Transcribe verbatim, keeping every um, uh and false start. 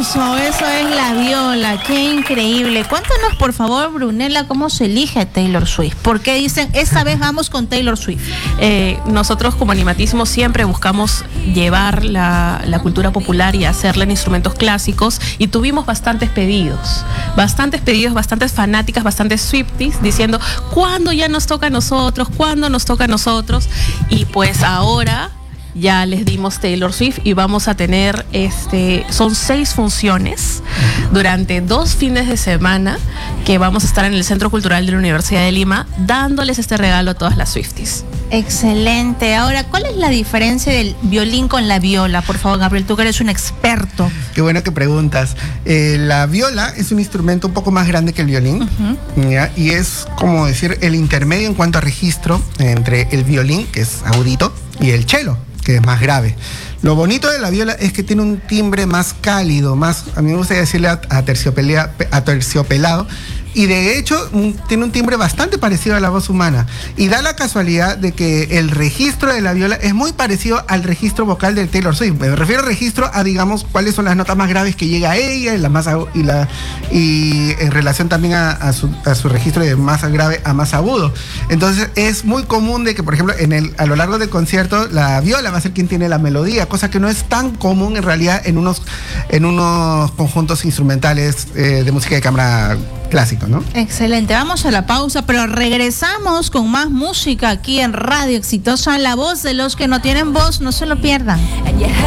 aplauso, eso es la viola, qué increíble. Cuéntanos por favor, Brunella, cómo se elige a Taylor Swift. ¿Por qué dicen, esta vez vamos con Taylor Swift? Eh, nosotros como Animatismo siempre buscamos llevar la, la cultura popular y hacerla en instrumentos clásicos, y tuvimos bastantes pedidos, bastantes pedidos, bastantes fanáticas, bastantes Swifties diciendo, ¿cuándo ya nos toca a nosotros? ¿Cuándo nos toca a nosotros? Y pues ahora ya les dimos Taylor Swift y vamos a tener, este, son seis funciones durante dos fines de semana que vamos a estar en el Centro Cultural de la Universidad de Lima dándoles este regalo a todas las Swifties. Excelente. Ahora, ¿cuál es la diferencia del violín con la viola? Por favor, Gabriel, tú que eres un experto. Qué bueno que preguntas. Eh, la viola es un instrumento un poco más grande que el violín, uh-huh. ¿ya? Y es como decir el intermedio en cuanto a registro entre el violín, que es agudito, y el cello, que es más grave. Lo bonito de la viola es que tiene un timbre más cálido, más, a mí me gusta decirle aterciopelado, y de hecho un, tiene un timbre bastante parecido a la voz humana. Y da la casualidad de que el registro de la viola es muy parecido al registro vocal de Taylor Swift. Me refiero al registro a, digamos, cuáles son las notas más graves que llega a ella, y, la más, y, la, y en relación también a, a, su, a su registro de más grave a más agudo. Entonces es muy común de que, por ejemplo, en el, a lo largo del concierto, la viola va a ser quien tiene la melodía, cosa que no es tan común en realidad en unos, en unos conjuntos instrumentales eh, de música de cámara clásico, ¿no? Excelente, vamos a la pausa, pero regresamos con más música aquí en Radio Exitosa, la voz de los que no tienen voz, no se lo pierdan.